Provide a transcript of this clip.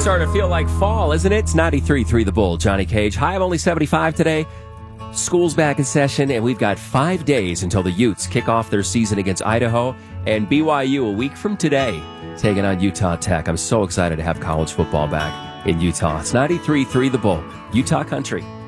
Starting to feel like fall, isn't it? It's 93.3 The Bull, Johnny Cage. High of only 75 today. School's back in session, and we've got 5 days until the Utes kick off their season against Idaho, and BYU a week from today taking on Utah Tech. I'm so excited to have college football back in Utah. It's 93.3 The Bull, Utah Country.